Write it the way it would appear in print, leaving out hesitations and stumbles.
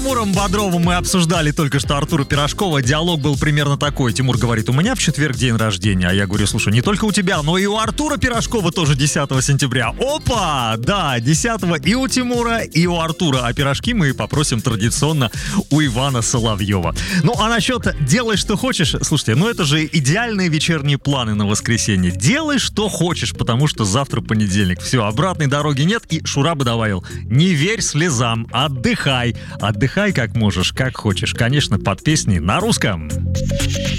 Тимуром Бодровым мы обсуждали только что Артура Пирожкова. Диалог был примерно такой. Тимур говорит: у меня в четверг день рождения. А я говорю: слушай, не только у тебя, но и у Артура Пирожкова тоже 10 сентября. Опа! Да, 10-го и у Тимура, и у Артура. А пирожки мы попросим традиционно у Ивана Соловьева. Ну, а насчет «делай, что хочешь», слушайте, ну это же идеальные вечерние планы на воскресенье. Делай, что хочешь, потому что завтра понедельник. Все, обратной дороги нет. И Шура бы добавил: не верь слезам, отдыхай. Отдыхай как можешь, как хочешь. Конечно, под песни на русском.